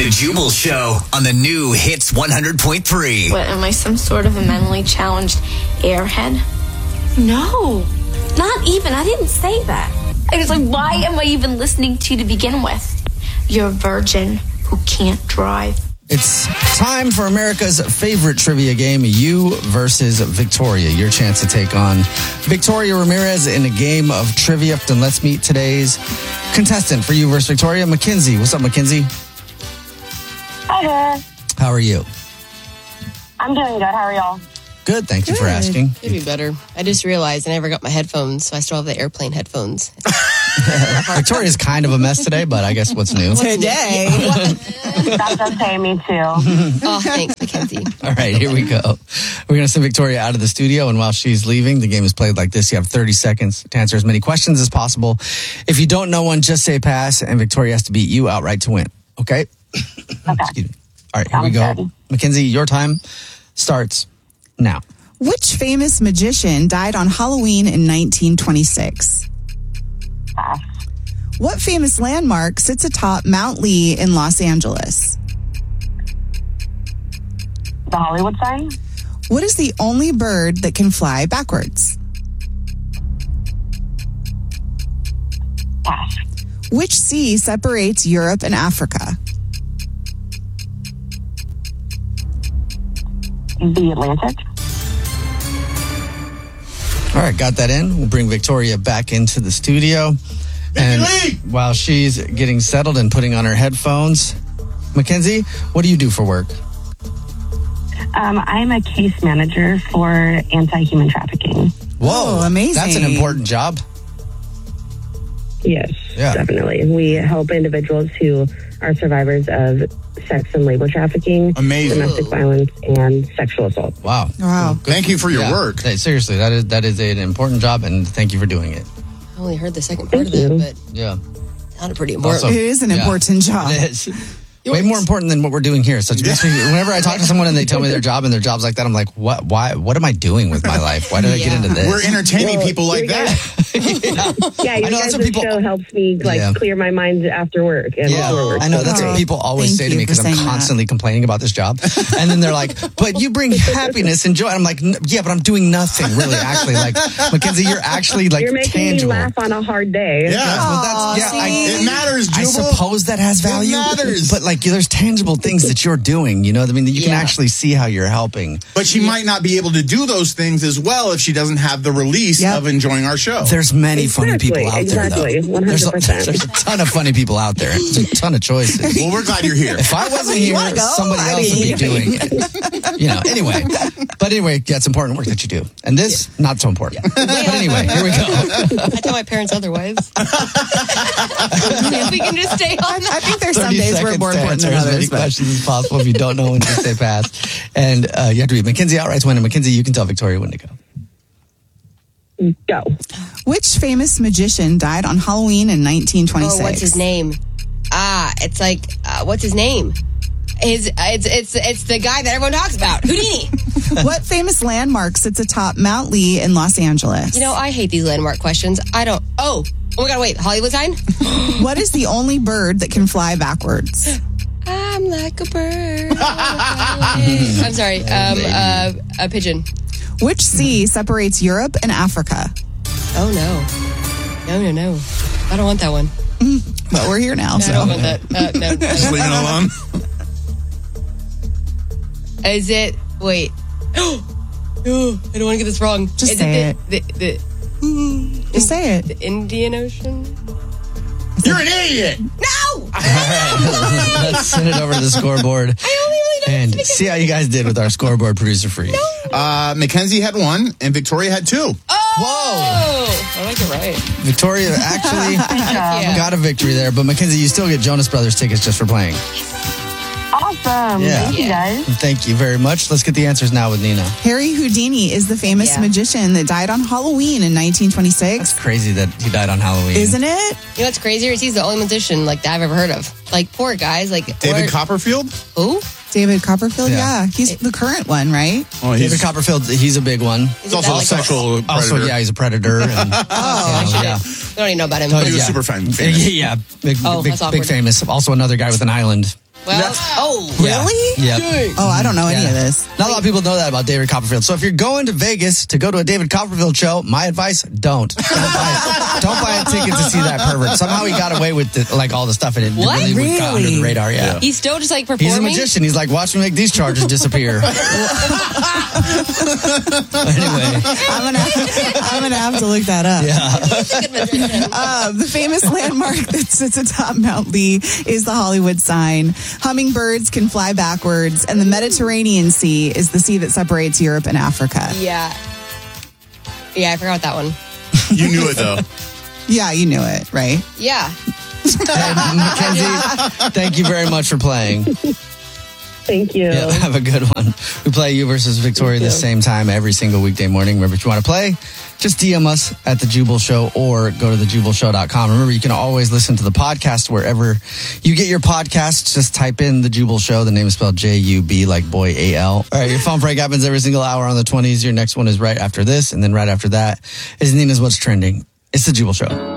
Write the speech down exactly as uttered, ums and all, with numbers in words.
The Jubal Show on the new Hits one hundred point three. What, am I some sort of a mentally challenged airhead? No, not even. I didn't say that. I was like, why am I even listening to you to begin with? You're a virgin who can't drive. It's time for America's favorite trivia game, you versus Victoria. Your chance to take on Victoria Ramirez in a game of trivia. Then let's meet today's contestant for you versus Victoria, Mackenzie. What's up, Mackenzie? Hi there. How are you? I'm doing good. How are y'all? Good, thank you Good. for asking. Could be better. I just realized I never got my headphones, so I still have the airplane headphones. Victoria's kind of a mess today, but I guess what's new? Today. That's okay, me too. Oh, thanks, Mackenzie. All right, here we go. We're going to send Victoria out of the studio, and while she's leaving, the game is played like this. You have thirty seconds to answer as many questions as possible. If you don't know one, just say pass, and Victoria has to beat you outright to win. Okay? Okay. Excuse me. All right, here we Sounds go. good. Mackenzie, your time starts now. Which famous magician died on Halloween in nineteen twenty-six? Pass. What famous landmark sits atop Mount Lee in Los Angeles? The Hollywood sign? What is the only bird that can fly backwards? Pass. Which sea separates Europe and Africa? The Atlantic? All right, got that in. We'll bring Victoria back into the studio. And while she's getting settled and putting on her headphones, Mackenzie, what do you do for work? Um, I'm a case manager for anti-human trafficking. Whoa, Oh, amazing. That's an important job. Yes, Yeah. definitely. We help individuals who are survivors of sex and labor trafficking, Amazing. domestic violence, and sexual assault. Wow. Wow. Thank you for your Yeah. work. Hey, seriously, that is that is an important job, and thank you for doing it. I only heard the second part Thank of you. that, Yeah. but sounded pretty important. Also- It is an Yeah. important job. It is. Way more important than what we're doing here. So it makes me, whenever I talk to someone and they tell me their job and their job's like that, I'm like, what? Why? What am I doing with my life? Why did I get Yeah. into this? We're entertaining Well, people like you're that. Yeah, I your know that's guys' what people- show helps me like Yeah. clear my mind after work and Yeah, before work. I know. So That's it's what great. people always Thank say to you me for because I'm saying that. constantly complaining about this job. And then they're like, but you bring happiness and joy. And I'm like, "N- yeah, but I'm doing nothing really, actually. Like, Mackenzie, you're actually like You're making tangible. me laugh on a hard day. Yeah. But that's, yeah, I, It matters, I Jubal. suppose that has value. matters. But like, there's tangible things that you're doing, you know what I mean? That you can Yeah. actually see how you're helping. But she might not be able to do those things as well if she doesn't have the release Yep. of enjoying our show. There's many funny Exactly, people out exactly, there, though. one There's a, hundred percent. there's a ton of funny people out there. There's a ton of choices. Well, we're glad you're here. If I wasn't here, wanna go? somebody I else would be mean- doing it. You know, anyway. But anyway, that's important work that you do. And this, not so important. But anyway, here we go. I tell my parents otherwise. If we can just stay on I think there's some thirty days we're seconds more to important answer than as many others. But questions as possible. If you don't know when to say pass. And uh, you have to be Mackenzie outright's winning. Mackenzie, you can tell Victoria when to go. Go. which famous magician died on Halloween in nineteen twenty-six? Oh, what's his name? Ah, it's like, uh, what's his name? His, it's it's it's the guy that everyone talks about, Houdini. What famous landmark sits atop Mount Lee in Los Angeles? You know, I hate these landmark questions. I don't. Oh, oh my God! Wait, Hollywood sign? What is the only bird that can fly backwards? I'm like a bird. I'm sorry. Um, uh, a pigeon. Which sea separates Europe and Africa? Oh no, no, no, no! I don't want that one. But we're here now. I So. don't want that. Uh, no, no, Just no. leave it alone. Is it? Wait. Oh, I don't want to get this wrong. Just Is say it. The, the, the, Just say it. the Indian Ocean? You're an idiot. No! Let's send it over to the scoreboard I only really know and this see how you guys did with our scoreboard producer freeze. Uh, Mackenzie had one, and Victoria had two. Oh! I like it right. Victoria actually Yeah. got a victory there, but Mackenzie, you still get Jonas Brothers tickets just for playing. Awesome. Yeah. Thank you guys. Thank you very much. Let's get the answers now with Nina. Harry Houdini is the famous Yeah. magician that died on Halloween in nineteen twenty-six. It's crazy that he died on Halloween. Isn't it? You know what's crazier is he's the only musician like that I've ever heard of. Like poor guys, like David or, Copperfield? Who? David Copperfield? Yeah. Yeah. He's the current one, right? Oh, David Copperfield, he's a big one. He's also a like sexual predator. Also, yeah, he's a predator. And, Oh, yeah, shit. yeah. We don't even know about him. Oh, He was yeah. super fan- Yeah, famous. yeah, big, Oh, big, that's big awkward. famous. Also, another guy with an island. Well, That's- oh, Really? Yep. Oh, I don't know any Yeah. of this. Not a lot of people know that about David Copperfield. So if you're going to Vegas to go to a David Copperfield show, my advice, don't. Don't buy, don't buy a ticket to see that pervert. Somehow he got away with the, like all the stuff and it What? really, really? got under the radar. Yeah. He's still just like performing. He's a magician. He's like, watch me make these charges disappear. Anyway. I'm gonna, I'm gonna have to look that up. Yeah. Uh, the famous landmark that sits atop Mount Lee is the Hollywood sign. Hummingbirds can fly backwards, and the Mediterranean Sea is the sea that separates Europe and Africa. Yeah. Yeah, I forgot that one. You knew it though. Yeah, you knew it, right? Yeah. And Mackenzie, thank you very much for playing. Thank you. Yeah, have a good one. We play you versus Victoria the same time every single weekday morning. Remember, if you want to play, just D M us at The Jubal Show or go to the jubal show dot com. Remember, you can always listen to the podcast wherever you get your podcasts. Just type in The Jubal Show. The name is spelled J U B, like boy, A L. All right, your phone break happens every single hour on the twenties. Your next one is right after this, and then right after that is Nina's What's Trending. It's The Jubal Show.